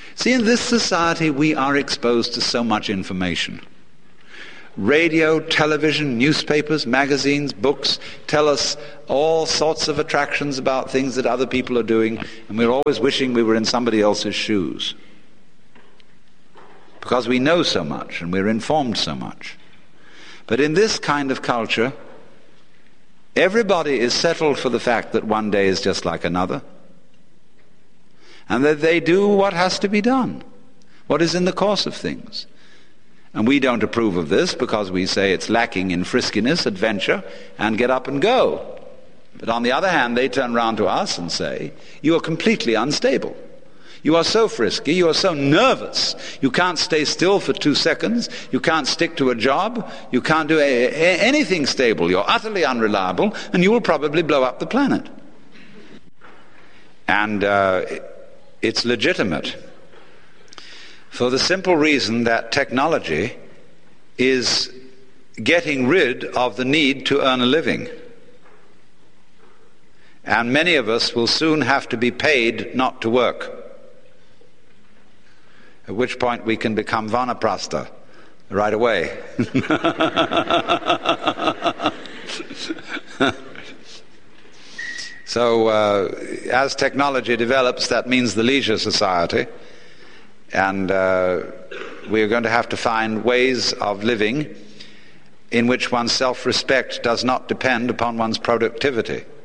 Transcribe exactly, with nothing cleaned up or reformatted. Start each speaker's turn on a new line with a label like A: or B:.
A: See, in this society we are exposed to so much information. Radio, television, newspapers, magazines, books tell us all sorts of attractions about things that other people are doing, and we're always wishing we were in somebody else's shoes. Because we know so much and we're informed so much. But in this kind of culture, everybody is settled for the fact that one day is just like another, and that they do what has to be done, what is in the course of things. And we don't approve of this because we say it's lacking in friskiness, adventure, and get up and go. But on the other hand, they turn round to us and say, you are completely unstable. You are so frisky, you are so nervous, you can't stay still for two seconds, you can't stick to a job, you can't do a, a, anything stable, you're utterly unreliable, and you will probably blow up the planet. And uh, it's legitimate, for the simple reason that technology is getting rid of the need to earn a living. And many of us will soon have to be paid not to work. At which point we can become vanaprastha right away. So uh, as technology develops, that means the leisure society. And uh, we are going to have to find ways of living in which one's self-respect does not depend upon one's productivity.